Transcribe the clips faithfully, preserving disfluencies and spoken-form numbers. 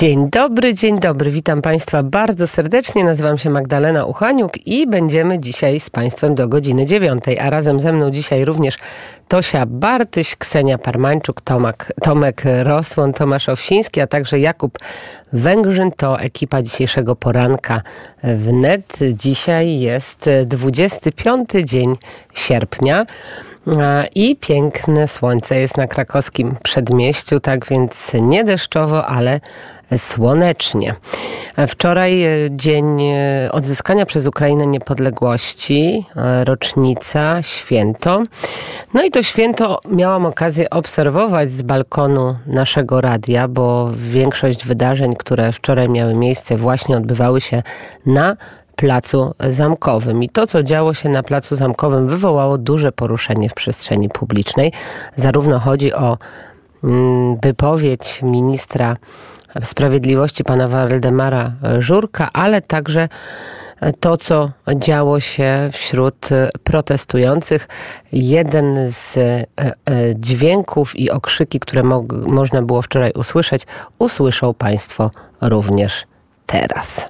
Dzień dobry, dzień dobry. Witam Państwa bardzo serdecznie. Nazywam się Magdalena Uchaniuk i będziemy dzisiaj z Państwem do godziny dziewiątej. A razem ze mną dzisiaj również Tosia Bartyś, Ksenia Parmańczuk, Tomek, Tomek Rosłon, Tomasz Owsiński, a także Jakub Węgrzyn. To ekipa dzisiejszego poranka wnet. Dzisiaj jest dwudziesty piąty dzień sierpnia. I piękne słońce jest na krakowskim przedmieściu, tak więc nie deszczowo, ale słonecznie. Wczoraj dzień odzyskania przez Ukrainę niepodległości, rocznica, święto. No i to święto miałam okazję obserwować z balkonu naszego radia, bo większość wydarzeń, które wczoraj miały miejsce, właśnie odbywały się na Placu Zamkowym. I to, co działo się na Placu Zamkowym, wywołało duże poruszenie w przestrzeni publicznej. Zarówno chodzi o mm, wypowiedź ministra sprawiedliwości, pana Waldemara Żurka, ale także to, co działo się wśród protestujących. Jeden z e, e, dźwięków i okrzyki, które mo- można było wczoraj usłyszeć, usłyszą Państwo również teraz.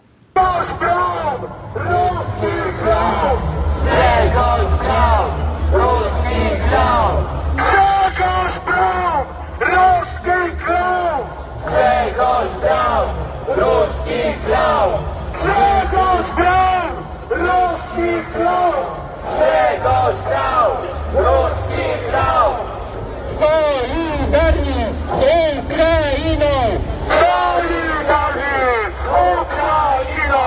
Ruski klon! Grzegorz Braun! Ruski klon! Grzegorz Braun! Ruski klon! Grzegorz Braun! Ruski klon! Grzegorz Braun! Ruski klon! Grzegorz Braun! Ruski klon! Solidarni z Ukrainą! Solidarni z Ukrainą!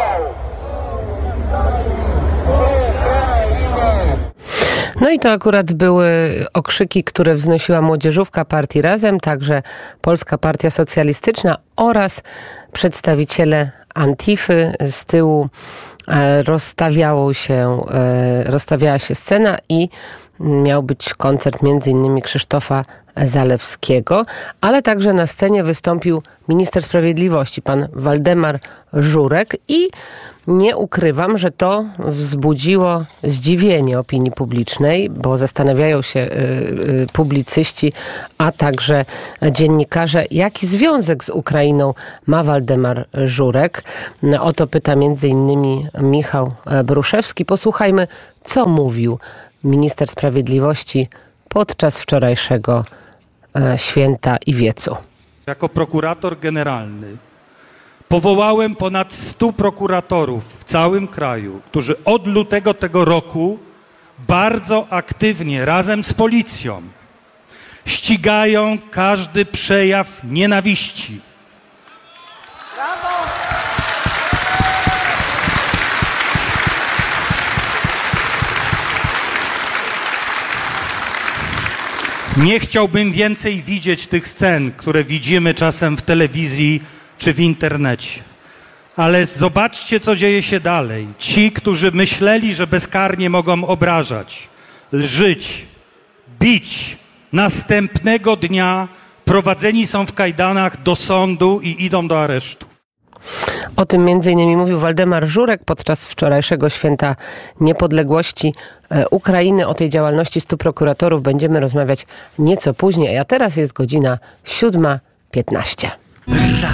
No i to akurat były okrzyki, które wznosiła młodzieżówka partii Razem, także Polska Partia Socjalistyczna oraz przedstawiciele Antify. Z tyłu rozstawiało się, rozstawiała się scena i miał być koncert między innymi Krzysztofa Zalewskiego, ale także na scenie wystąpił minister sprawiedliwości, pan Waldemar Żurek i nie ukrywam, że to wzbudziło zdziwienie opinii publicznej, bo zastanawiają się y, y, publicyści, a także dziennikarze, jaki związek z Ukrainą ma Waldemar Żurek. O to pyta między innymi Michał Bruszewski. Posłuchajmy, co mówił minister sprawiedliwości podczas wczorajszego święta i wiecu. Jako prokurator generalny powołałem ponad stu prokuratorów w całym kraju, którzy od lutego tego roku bardzo aktywnie razem z policją ścigają każdy przejaw nienawiści. Brawo! Nie chciałbym więcej widzieć tych scen, które widzimy czasem w telewizji czy w internecie. Ale zobaczcie, co dzieje się dalej. Ci, którzy myśleli, że bezkarnie mogą obrażać, lżyć, bić, następnego dnia prowadzeni są w kajdanach do sądu i idą do aresztu. O tym między innymi mówił Waldemar Żurek podczas wczorajszego święta niepodległości Ukrainy. O tej działalności stu prokuratorów będziemy rozmawiać nieco później, a teraz jest godzina siódma piętnaście.